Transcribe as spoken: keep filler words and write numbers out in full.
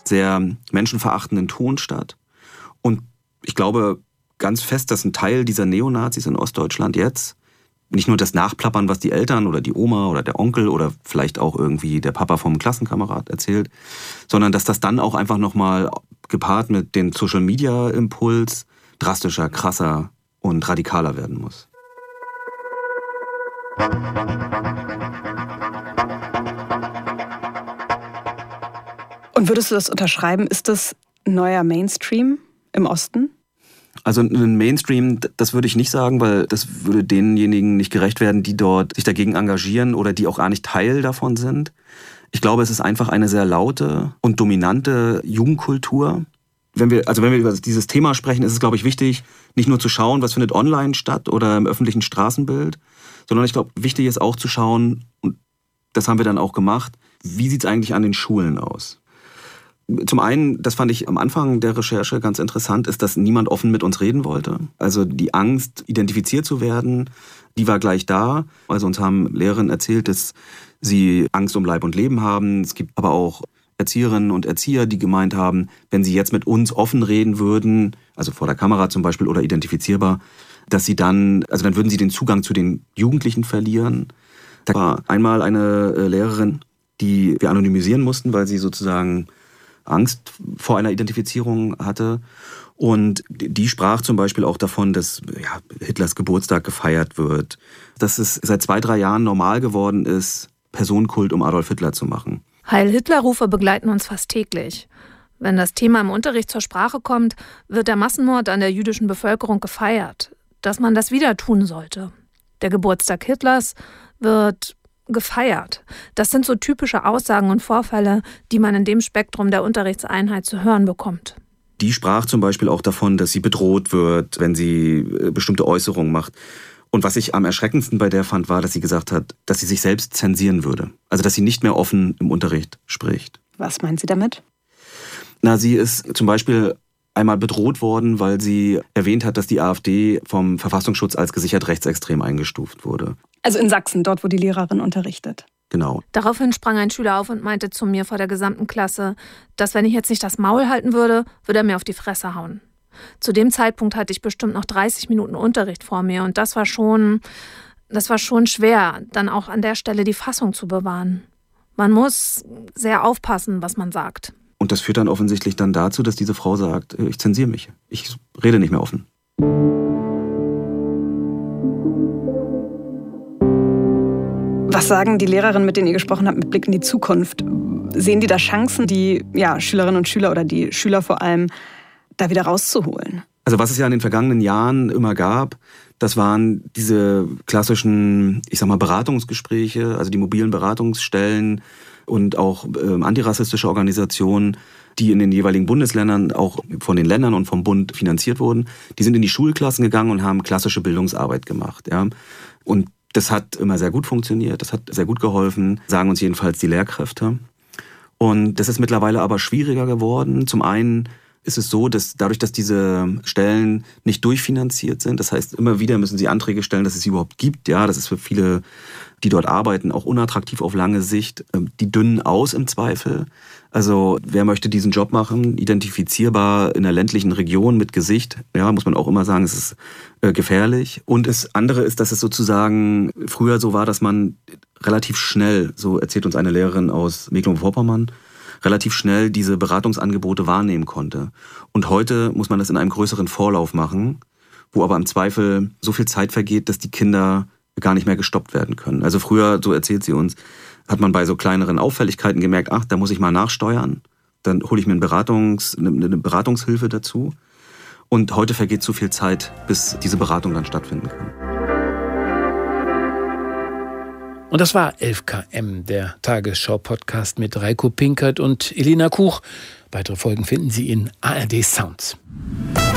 sehr menschenverachtenden Ton statt. Und ich glaube ganz fest, dass ein Teil dieser Neonazis in Ostdeutschland jetzt nicht nur das Nachplappern, was die Eltern oder die Oma oder der Onkel oder vielleicht auch irgendwie der Papa vom Klassenkamerad erzählt, sondern dass das dann auch einfach nochmal gepaart mit dem Social-Media-Impuls drastischer, krasser und radikaler werden muss. Und würdest du das unterschreiben? Ist das neuer Mainstream im Osten? Also ein Mainstream, das würde ich nicht sagen, weil das würde denjenigen nicht gerecht werden, die dort sich dagegen engagieren oder die auch gar nicht Teil davon sind. Ich glaube, es ist einfach eine sehr laute und dominante Jugendkultur. Wenn wir, also wenn wir über dieses Thema sprechen, ist es, glaube ich, wichtig, nicht nur zu schauen, was findet online statt oder im öffentlichen Straßenbild, sondern ich glaube, wichtig ist auch zu schauen, und das haben wir dann auch gemacht, wie sieht es eigentlich an den Schulen aus? Zum einen, das fand ich am Anfang der Recherche ganz interessant, ist, dass niemand offen mit uns reden wollte. Also die Angst, identifiziert zu werden, die war gleich da. Also uns haben Lehrerinnen erzählt, dass sie Angst um Leib und Leben haben. Es gibt aber auch Erzieherinnen und Erzieher, die gemeint haben, wenn sie jetzt mit uns offen reden würden, also vor der Kamera zum Beispiel oder identifizierbar, dass sie dann, also dann würden sie den Zugang zu den Jugendlichen verlieren. Da war einmal eine Lehrerin, die wir anonymisieren mussten, weil sie sozusagen Angst vor einer Identifizierung hatte. Und die sprach zum Beispiel auch davon, dass ja, Hitlers Geburtstag gefeiert wird. Dass es seit zwei, drei Jahren normal geworden ist, Personenkult um Adolf Hitler zu machen. Heil-Hitler-Rufe begleiten uns fast täglich. Wenn das Thema im Unterricht zur Sprache kommt, wird der Massenmord an der jüdischen Bevölkerung gefeiert. Dass man das wieder tun sollte. Der Geburtstag Hitlers wird gefeiert. Das sind so typische Aussagen und Vorfälle, die man in dem Spektrum der Unterrichtseinheit zu hören bekommt. Die sprach zum Beispiel auch davon, dass sie bedroht wird, wenn sie bestimmte Äußerungen macht. Und was ich am erschreckendsten bei der fand, war, dass sie gesagt hat, dass sie sich selbst zensieren würde. Also dass sie nicht mehr offen im Unterricht spricht. Was meint sie damit? Na, sie ist zum Beispiel einmal bedroht worden, weil sie erwähnt hat, dass die AfD vom Verfassungsschutz als gesichert rechtsextrem eingestuft wurde. Also in Sachsen, dort wo die Lehrerin unterrichtet. Genau. Daraufhin sprang ein Schüler auf und meinte zu mir vor der gesamten Klasse, dass wenn ich jetzt nicht das Maul halten würde, würde er mir auf die Fresse hauen. Zu dem Zeitpunkt hatte ich bestimmt noch dreißig Minuten Unterricht vor mir und das war schon, das war schon schwer, dann auch an der Stelle die Fassung zu bewahren. Man muss sehr aufpassen, was man sagt. Und das führt dann offensichtlich dann dazu, dass diese Frau sagt, ich zensiere mich, ich rede nicht mehr offen. Was sagen die Lehrerinnen, mit denen ihr gesprochen habt, mit Blick in die Zukunft? Sehen die da Chancen, die ja, Schülerinnen und Schüler oder die Schüler vor allem da wieder rauszuholen? Also was es ja in den vergangenen Jahren immer gab, das waren diese klassischen, ich sag mal, Beratungsgespräche, also die mobilen Beratungsstellen und auch äh, antirassistische Organisationen, die in den jeweiligen Bundesländern auch von den Ländern und vom Bund finanziert wurden. Die sind in die Schulklassen gegangen und haben klassische Bildungsarbeit gemacht. Ja. Und das hat immer sehr gut funktioniert, das hat sehr gut geholfen, sagen uns jedenfalls die Lehrkräfte. Und das ist mittlerweile aber schwieriger geworden. Zum einen ist es so, dass dadurch, dass diese Stellen nicht durchfinanziert sind, das heißt, immer wieder müssen sie Anträge stellen, dass es sie überhaupt gibt. Ja, das ist für viele, die dort arbeiten, auch unattraktiv auf lange Sicht. Die dünnen aus im Zweifel. Also wer möchte diesen Job machen? Identifizierbar in einer ländlichen Region mit Gesicht. Ja, muss man auch immer sagen, es ist äh, gefährlich. Und das andere ist, dass es sozusagen früher so war, dass man relativ schnell, so erzählt uns eine Lehrerin aus Mecklenburg-Vorpommern, relativ schnell diese Beratungsangebote wahrnehmen konnte. Und heute muss man das in einem größeren Vorlauf machen, wo aber im Zweifel so viel Zeit vergeht, dass die Kinder gar nicht mehr gestoppt werden können. Also früher, so erzählt sie uns, hat man bei so kleineren Auffälligkeiten gemerkt, ach, da muss ich mal nachsteuern. Dann hole ich mir eine, Beratungs-, eine Beratungshilfe dazu. Und heute vergeht zu viel Zeit, bis diese Beratung dann stattfinden kann. Und das war elf K M, der Tagesschau-Podcast mit Reiko Pinkert und Elina Kuch. Weitere Folgen finden Sie in A R D Sounds.